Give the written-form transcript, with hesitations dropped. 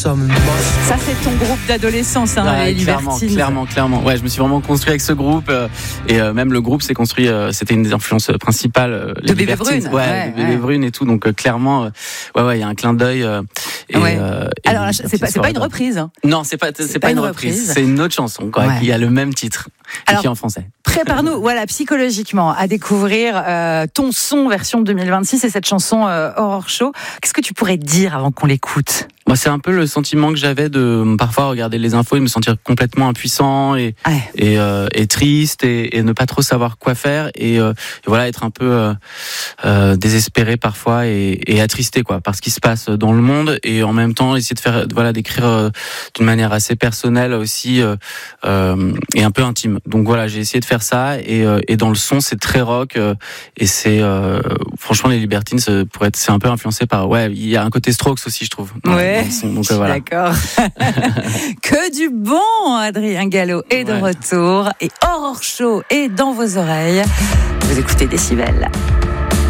Ça, c'est ton groupe d'adolescence, les Libertines. Clairement. Ouais, je me suis vraiment construit avec ce groupe et même le groupe s'est construit. C'était une des influences principales. Les de Bébé Brune. Ouais, Bébé Brune et tout. Donc clairement, il y a un clin d'œil. Alors, c'est pas une reprise. Hein. Non, c'est pas une reprise. C'est une autre chanson qui a le même titre, qui est en français. Prépare-nous, psychologiquement, à découvrir ton son version 2026 et cette chanson Horror Show. Qu'est-ce que tu pourrais dire avant qu'on l'écoute ? Moi, c'est un peu le sentiment que j'avais de parfois regarder les infos et me sentir complètement impuissant et triste et ne pas trop savoir quoi faire et être un peu désespéré parfois et attristé par ce qui se passe dans le monde et en même temps essayer de faire d'écrire d'une manière assez personnelle aussi et un peu intime. Donc j'ai essayé de faire ça et dans le son c'est très rock et c'est franchement les Libertines c'est un peu influencé par il y a un côté Strokes aussi je trouve. Donc, d'accord. Que du bon, Adrien Gallo est de retour et Horror Show est dans vos oreilles. Vous écoutez Décibel.